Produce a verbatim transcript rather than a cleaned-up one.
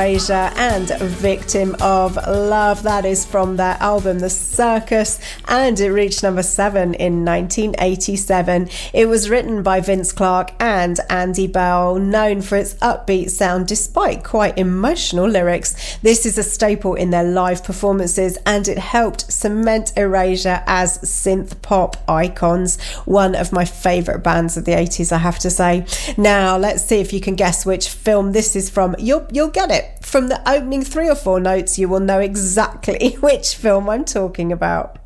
Erasure and Victim of Love. That is from their album The Circus, and it reached number seven in nineteen eighty-seven. It was written by Vince Clarke and Andy Bell, known for its upbeat sound despite quite emotional lyrics. This is a staple in their live performances, and it helped cement Erasure as synth pop icons. One of my favourite bands of the eighties, I have to say. Now let's see if you can guess which film this is from. You'll you'll get it from the opening three or four notes. You will know exactly which film I'm talking about.